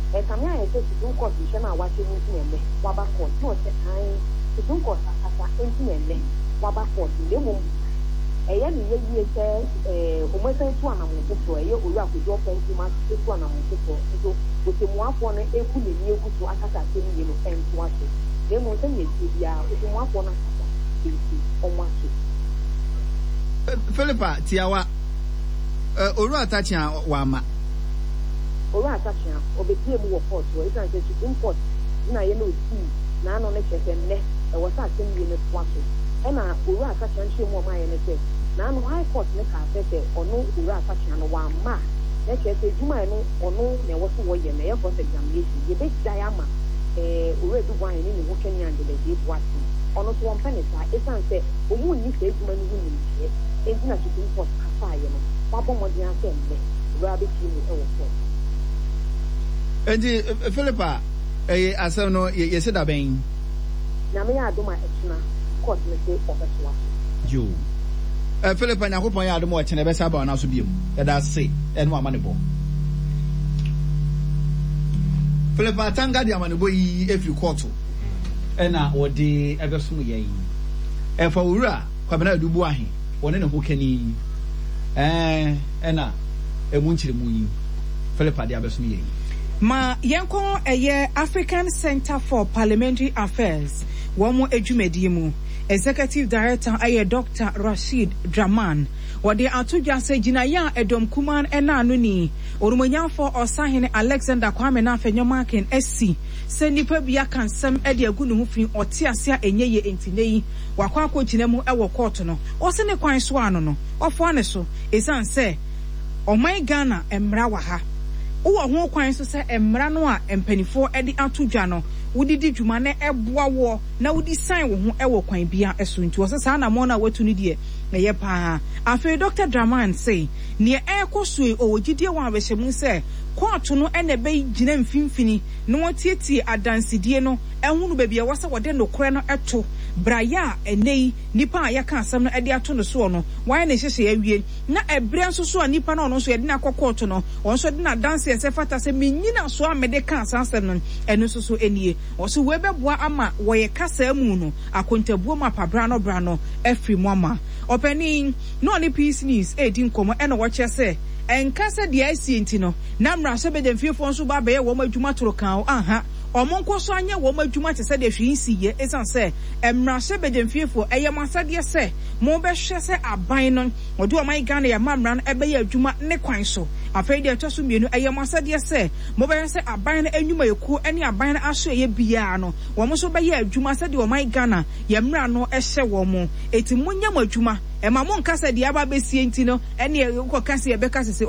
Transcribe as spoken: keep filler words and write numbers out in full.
and Tamia is a Supreme Court decision and watching in Waba Court, no time, Supreme Court as a empty and Waba Court, the woman. A young lady says, who must say to an amount for a year or you have to drop twenty months to one amount for so with the one for a fully new to Akata saying and to watch it. They won't say it, yeah, with one for a on watch it. Philippa, Tiawa, Ura Tachia Wama. Ura Tachia, or the team of courts, or it's not the Supreme Court. Now you know, see, none on it and less, there was that thing in the watching. And I will ask and show more my energy. Now, why court make a better or no, you are such an one ma. Let's say, you might know or no, there was a way in the airport examination. You big diama, a red wine in the walking and the deep watching. On not one penny, it's unsaid, but you need to take money in it. It's not to import a fire. Papa Modian said, rabbit in the airport. And Philippa, I said, no, you said, I mean, Namia do my extra. You, uh, Philip, and I hope I had more than ever saw on us with you. That's say, and one money ball. Philip, I thank God, I'm boy if you quarter. And I or the ever soon ye. And for Ura, Cabana Dubois, one in a who can ye. Eh, and I, a winter moon. Philip, the ever soon ye. Ma Yanko, a year African Center for Parliamentary Affairs. One more edumedimu. Executive Director aye Doctor Rashid Draman. Wade atuja se jinaya Edom Kuman ena nuni. Orumonyanfo osahene Alexander Kwame na fenyomaken SC. Se nipa bia kansem ede agunu ho fin otiasia enyeye entinei. Wakwa ko jinemu ewo court no. Ose ne kwan so ano no. Ofo ane so esan se omai Ghana emra wa ha. Uwa ho kwan so se emra no a empanifo ede atudwa no. Wudi di dwuma na eboa wo na wudi sign wo ho ewo kwan bia eso nti osesa na mo na watu ni de na ye pa afi Doctor Draman say ne ekosue owogidie wa abehemu se court no ene be gina mfimfini no wotietie adansidie no ehunu ba bia wasa wode no kore no eto braya enei nipa ayaka asam no ede ato no so no wan na hyehye awie na ebre nso so nipa na ono so yede na court no onso de na dance ese fata se menyina so amede ka asam no eno so so enie oso webeboa ama woye kasa mu no akontabuo ma pabra no bra no afri mu ama openi no ni peace news edi nkomo eno wo chese enkasa de I C ntino na mra so be demfiefo nso ba be ye wo madwuma toro kan aha omonko so anya wo madwuma te se de hwe nsiye esan se emra so be demfiefo eye masade se mo be hwe se aban no odi o mai Ghana ya mamra no ebe ye adwuma ne kwan so afei de toso mienu eye masade se mo be se aban no anwuma yeku ene aban no aso ye bia no wo mo so be ye adwuma se de o mai Ghana ya mra no ehye wo mo eti munya madwuma ema mo nkasa de aba besie ntino ene ye ko kase ye be kase